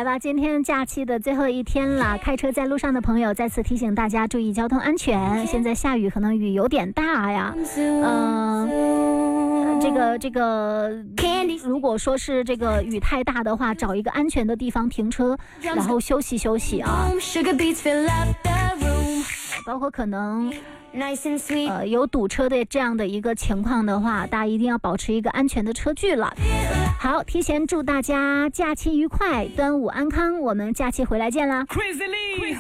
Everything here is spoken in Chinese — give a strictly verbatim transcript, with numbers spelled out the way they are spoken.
来吧，今天假期的最后一天了，开车在路上的朋友再次提醒大家注意交通安全。现在下雨，可能雨有点大呀。嗯、呃，这个这个，如果说是这个雨太大的话，找一个安全的地方停车，然后休息休息啊。包括可能呃有堵车的这样的一个情况的话，大家一定要保持一个安全的车距了。好，提前祝大家假期愉快，端午安康，我们假期回来见啦。